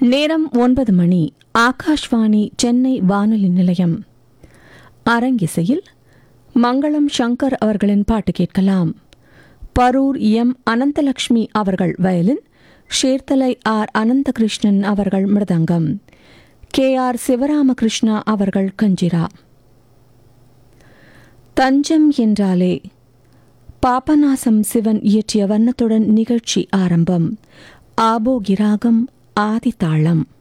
நேரம் 9 மணி. ஆகாஷ்வாணி சென்னை வானொலி நிலையம். அரங்கிசையில் மங்களம் சங்கர் அவர்களின் பாட்டு கேட்கலாம். பரூர் எம் அனந்தலட்சுமி அவர்கள் வயலின், ஷேர்த்தலை ஆர் அனந்தகிருஷ்ணன் அவர்கள் மிருதங்கம், கே ஆர் சிவராமகிருஷ்ணா அவர்கள் கஞ்சிரா. தஞ்சம் என்றாலே பாபநாசம் சிவன் இயற்றிய வர்ணத்துடன் நிகழ்ச்சி ஆரம்பம். ஆபோகிராகம் ஆதிதாளம்.